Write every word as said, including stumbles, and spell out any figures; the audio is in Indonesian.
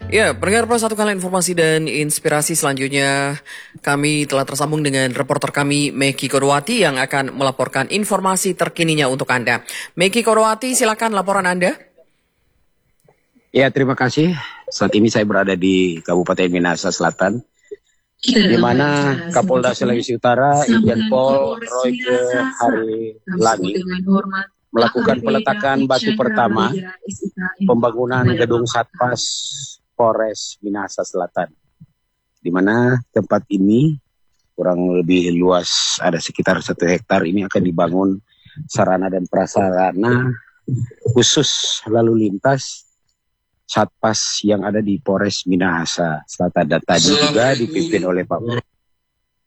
Ya, pendengar Plus, satu kali informasi dan inspirasi selanjutnya kami telah tersambung dengan reporter kami Meki Kodowati yang akan melaporkan informasi terkininya untuk Anda. Meki Kodowati, silakan laporan Anda. Ya, terima kasih. Saat ini saya berada di Kabupaten Minahasa Selatan, di mana Kapolda Sulawesi Utara Irjen Pol Royke Harilangi melakukan peletakan batu pertama pembangunan gedung Satpas Polres Minahasa Selatan, di mana tempat ini kurang lebih luas, ada sekitar satu hektar. Ini akan dibangun sarana dan prasarana khusus lalu lintas Satpas yang ada di Polres Minahasa Selatan, dan tadi juga dipimpin oleh Pak